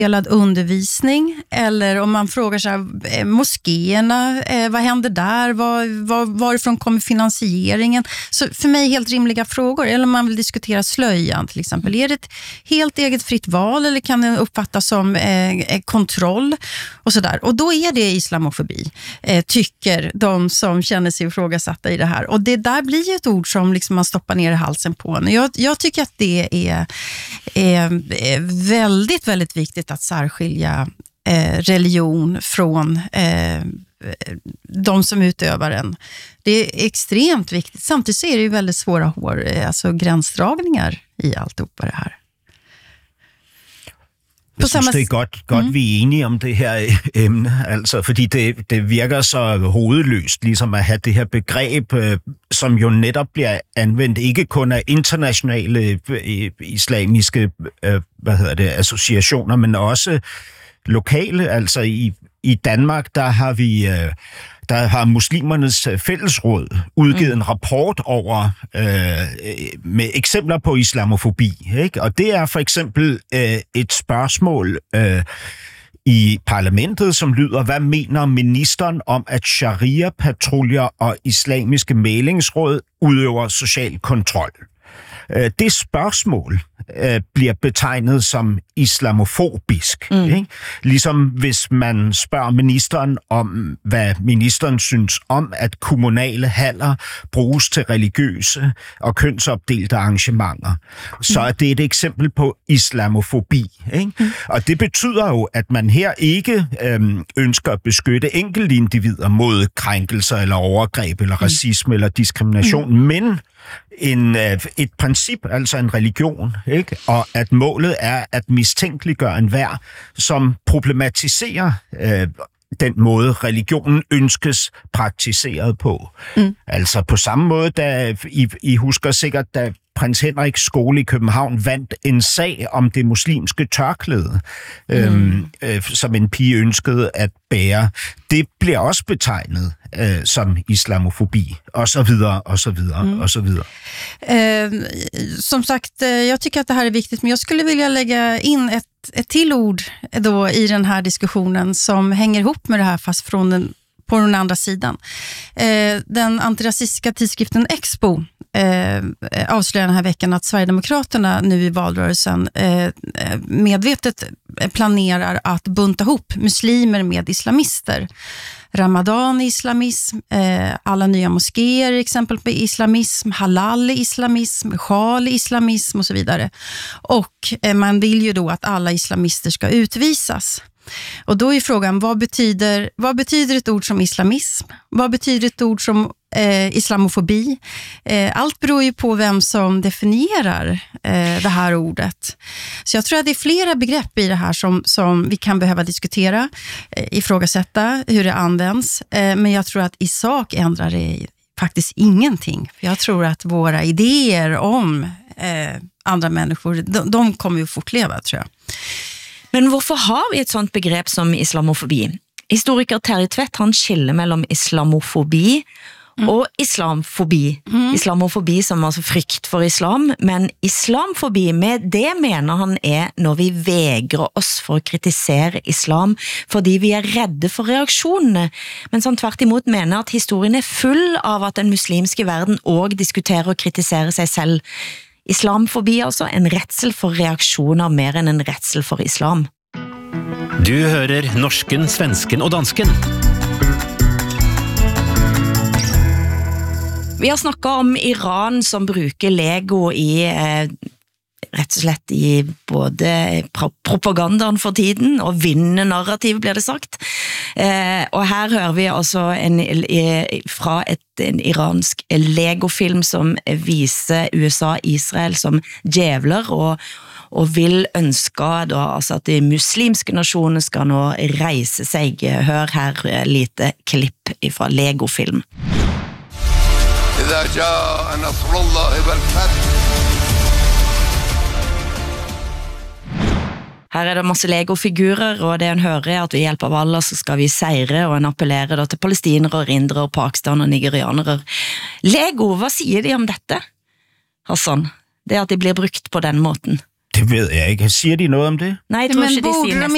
delad undervisning, eller om man frågar sig moskéerna, vad händer där, varifrån kommer finansieringen, så för mig helt rimliga frågor. Eller om man vill diskutera slöjan till exempel, är det ett helt eget fritt val eller kan det uppfattas som kontroll och sådär, och då är det islamofobi, tycker de som känner sig ifrågasatta i det här, och det där blir ju ett ord som liksom man stoppar ner i halsen på en. Jag tycker att det är väldigt, väldigt viktigt att särskilja religion från de som utövar den. Det är extremt viktigt. Samtidigt så är det ju väldigt svåra gränsdragningar i alltihopa det här. Jeg synes, det er godt vi er enige om det her emne, altså, fordi det virker så hovedløst, ligesom at have det her begreb, som jo netop bliver anvendt ikke kun af internationale islamiske associationer, men også lokale. Altså i Danmark, der har Muslimernes Fællesråd udgivet en rapport over med eksempler på islamofobi, ikke? Og det er for eksempel et spørgsmål i parlamentet, som lyder: hvad mener ministeren om, at sharia-patruljer og islamiske mæglingsråd udøver social kontrol? Det spørgsmål bliver betegnet som islamofobisk. Ikke? Ligesom hvis man spørger ministeren om, hvad ministeren synes om, at kommunale haller bruges til religiøse og kønsopdelte arrangementer. Så er det et eksempel på islamofobi. Ikke? Og det betyder jo, at man her ikke ønsker at beskytte enkeltindivider mod krænkelser eller overgreb eller racisme eller diskrimination, men et princip, altså en religion, ikke? Og at målet er at mistænkeliggøre enhver, som problematiserer den måde, religionen ønskes praktiseret på. Altså på samme måde, da I husker sikkert, da Prins Henriks skole i København vandt en sag om det muslimske tørklæde, som en pige ønskede at bære. Det bliver også betegnet som islamofobi, och så vidare, och så vidare, och så vidare. Som sagt, jag tycker att det här är viktigt, men jag skulle vilja lägga in ett till ord då i den här diskussionen som hänger ihop med det här, fast på den andra sidan. Den antirasistiska tidskriften Expo avslöjar den här veckan att Sverigedemokraterna nu i valrörelsen medvetet planerar att bunta ihop muslimer med islamister. Ramadan-islamism, alla nya moskéer exempel på islamism, halal-islamism, sjal-islamism och så vidare. Och man vill ju då att alla islamister ska utvisas. Och då är frågan, vad betyder ett ord som islamism? Vad betyder ett ord som islamofobi? Allt beror ju på vem som definierar det här ordet. Så jag tror att det är flera begrepp i det här som vi kan behöva diskutera, ifrågasätta hur det används. Men jag tror att i sak ändrar det faktiskt ingenting. För jag tror att våra idéer om andra människor, de kommer ju fortleva, tror jag. Men hvorfor har vi et sånt begrep som islamofobi? Historiker Terje Tvedt, han skiller mellom islamofobi og islamfobi. Islamofobi som altså frykt for islam, men islamfobi, med det mener han når vi vegrer oss for å kritisere islam, fordi vi redde for reaksjonene. Men han tvert imot mener at historien full av at den muslimske verden også diskuterer og kritiserer seg selv. Islamfobi altså en redsel for reaksjoner mer enn en redsel for islam. Du hører norsken, svensken og dansken. Vi har snakket om Iran som bruker Lego i rett og slett i både propagandaen for tiden og vinnernarrativ, blir det sagt. Og her hører vi altså fra en iransk Lego-film som viser USA og Israel som djevler, og vil ønske da, altså at de muslimske nasjonene skal nå reise seg. Hør her lite klipp fra Lego-film. إذا جاء نصر الله والفتح. Her det masse Lego-figurer, og det en hører at ved hjelp av Allah så skal vi seire, og en appellerer da til palestinere, indere, Pakistan og nigerianere. Lego, hva sier de om dette, Hassan? Det at de blir brukt på den måten. Det ved jeg ikke. Siger de noget om det? Nej, jeg tror ikke, de siger næsten